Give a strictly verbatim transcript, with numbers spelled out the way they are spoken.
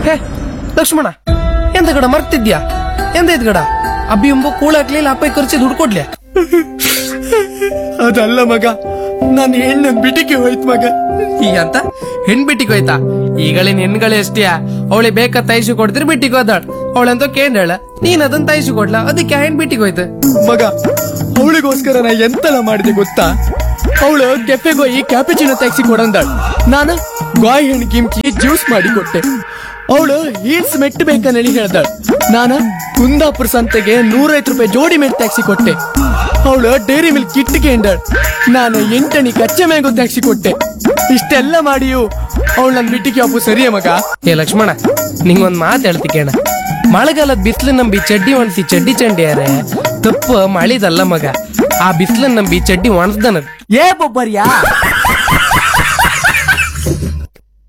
ಹೇ ಲಕ್ಷ್ಮಣ, ಎಂತ ಗಡ ಮರ್ತಿದ್ಯಾ? ಎಂತ ಇದ್ ಗಡ ಅಬ್ಬಿ ಎಂಬ ಕೂಳಾಕ್ಲಿಲ್ಲ ಅಪ್ಪ ಖರ್ಚಿ ದುಡ್ಡು ಕೊಡ್ಲಿ? ಅದಲ್ಲ ಮಗ, ನಾನು ಹೆಣ್ಣ ಬಿಟಿಗೆ ಹೋಯ್ತು ಮಗ. ಈಗ ಅಂತ ಹೆಣ್ ಬಿಟ್ಟಿಗೆ ಹೋಯ್ತಾ? ಈಗಳಿನ ಹೆಣ್ಗಳೇ ಎಷ್ಟಿಯಾ? ಅವಳಿ ಬೇಕಾದ ತೈಸು ಕೊಡ್ತಿರ್ ಬಿಟ್ಟಿಗೆ ಹೋದಾಳ. ಅವಳಂತ ಕೇಂದ್ರ ನೀನ್ ಅದನ್ನ ತೈಸು ಕೊಡ್ಲ, ಅದಕ್ಕೆ ಹೆಣ್ ಬಿಟ್ಟಿಗೆ ಹೋಯ್ತು ಮಗ. ಅವಳಿಗೋಸ್ಕರ ನಾ ಎಂತೆಲ್ಲ ಮಾಡಿದೆ ಗೊತ್ತಾ? ಅವಳು ಕೆಫೆಗೆ ಹೋಗಿ ಕ್ಯಾಪಿಚಿನೋ ಟ್ಯಾಕ್ಸಿ ಕೊಡಂದಾಳ. ನಾನು ಗಾಯಿ ಹಣ್ಣು ಕಿಮ್ಕಿ ಜ್ಯೂಸ್ ಮಾಡಿ ಕೊಟ್ಟೆ. ಅವಳು ಹೀಲ್ಸ್ ಮೆಟ್ಟು ಬೇಕಂದೇಳಿ ಹೇಳ್ದಾಳ. ನಾನ ಕುಂದಾಪುರ ಸಂತೆಗೆ ನೂರೈವತ್ತು ರೂಪಾಯಿ ಜೋಡಿ ಮೆಟ್ ಟ್ಯಾಕ್ಸಿ ಕೊಟ್ಟೆ. ಅವಳು ಡೈರಿ ಮಿಲ್ಕ್ ಕಿಟ್ಟಿಗೆ ಎಂದಾಳ. ನಾನು ಎಂಟಣಿ ಕಚ್ಚೆ ಮ್ಯಾಂಗೋ ಟ್ಯಾಕ್ಸಿ ಕೊಟ್ಟೆ. ಇಷ್ಟೆಲ್ಲ ಮಾಡಿಯು ಅವಳು ನನ್ ಬಿಟ್ಟಿಗೆ ಅಪ್ಪು ಸರಿಯೇ ಮಗ? ಏ ಲಕ್ಷ್ಮಣ, ನಿಂಗೊಂದ್ ಮಾತು ಹೇಳ್ತಿ ಕೇಳ. ಮಳೆಗಾಲದ ಬಿಸಿಲು ನಂಬಿ ಚಡ್ಡಿ ಒಣಸಿ ಚಡ್ಡಿ ಚಂಡಿಯಾರೆ ತಪ್ಪು ಮಳಿದಲ್ಲ ಮಗ. ಆ ಬಿಸಿಲನ್ನ ನಂಬಿ ಚಡ್ಡಿ ಒಣಸ್ದನದ್. ಏ ಬೊಬ್ಬರ್ಯಾ